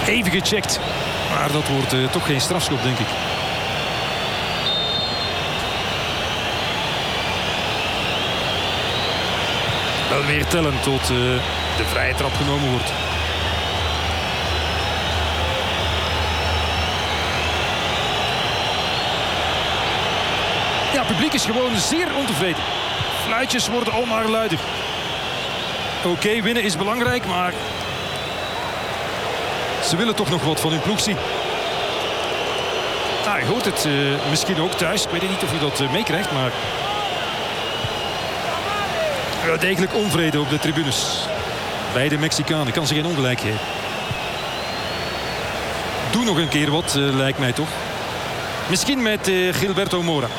Even gecheckt. Maar dat wordt toch geen strafschop, denk ik. Wel weer tellen tot de vrije trap genomen wordt. Ja, het publiek is gewoon zeer ontevreden. Fluitjes worden al maar luider. Oké, winnen is belangrijk, maar ze willen toch nog wat van hun ploeg zien. Nou, je hoort het misschien ook thuis. Ik weet niet of u dat meekrijgt, maar wel degelijk onvrede op de tribunes. Bij de Mexicanen kan ze geen ongelijk geven. Doe nog een keer wat, lijkt mij toch. Misschien met Gilberto Mora.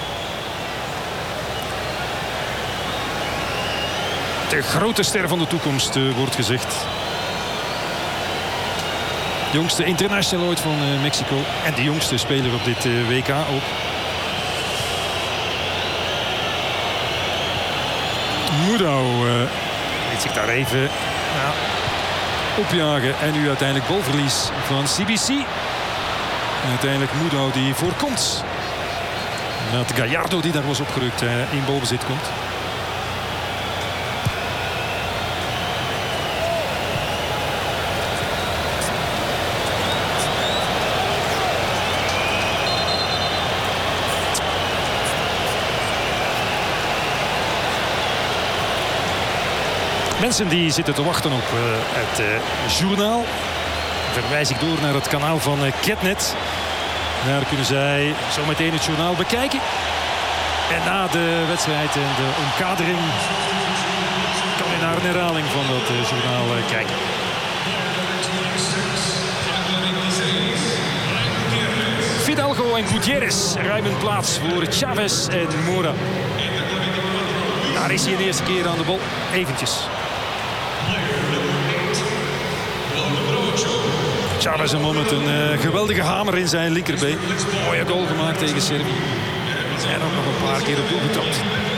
De grote ster van de toekomst, wordt gezegd. De jongste international ooit van Mexico. En de jongste speler op dit WK ook. Moedau liet zich daar even opjagen. En nu uiteindelijk balverlies van CBC. En uiteindelijk Moedau die voorkomt. Dat Gallardo die daar was opgerukt in balbezit komt. Mensen die zitten te wachten op het journaal. Verwijs ik door naar het kanaal van Ketnet. Daar kunnen zij zo meteen het journaal bekijken. En na de wedstrijd en de omkadering kan je naar een herhaling van dat journaal kijken. Fidalgo en Gutierrez ruimen plaats voor Chavez en Mora. Daar is hij een eerste keer aan de bal. Eventjes. Chavez een man met een geweldige hamer in zijn linkerbeen. Mooie goal gemaakt tegen Servië. En ook nog een paar keer op doel getrapt.